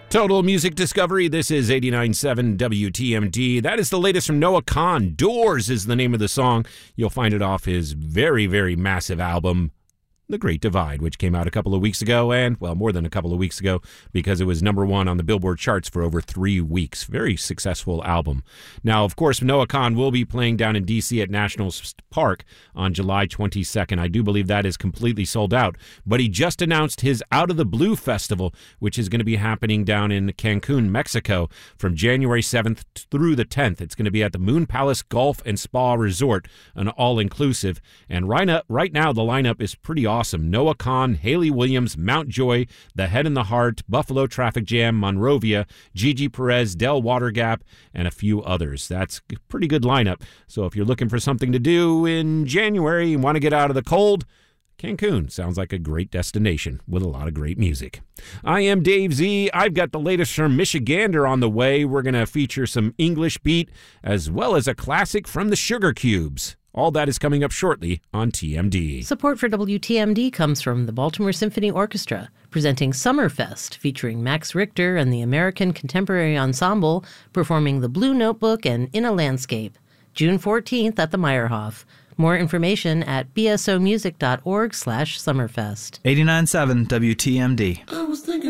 Total Music Discovery. This is 89.7 WTMD. That is the latest from Noah Kahan. Doors is the name of the song. You'll find it off his very, very massive album, The Great Divide, which came out a couple of weeks ago, and, well, more than a couple of weeks ago, because it was number one on the Billboard charts for over 3 weeks. Very successful album. Now, of course, Noah Kahan will be playing down in D.C. at National Park on July 22nd. I do believe that is completely sold out, but he just announced his Out of the Blue Festival, which is going to be happening down in Cancun, Mexico, from January 7th through the 10th. It's going to be at the Moon Palace Golf and Spa Resort, an all-inclusive, and right now the lineup is pretty awesome. Noah Kahan, Hayley Williams, Mountjoy, The Head and the Heart, Buffalo Traffic Jam, Monrovia, Gigi Perez, Del Watergap, and a few others. That's a pretty good lineup. So if you're looking for something to do in January and want to get out of the cold, Cancun sounds like a great destination with a lot of great music. I am Dave Z. I've got the latest from Michigander on the way. We're going to feature some English beat as well as a classic from the Sugar Cubes. All that is coming up shortly on TMD. Support for WTMD comes from the Baltimore Symphony Orchestra, presenting Summerfest, featuring Max Richter and the American Contemporary Ensemble performing The Blue Notebook and In a Landscape, June 14th at the Meyerhoff. More information at bsomusic.org/summerfest. 89.7 WTMD. I was thinking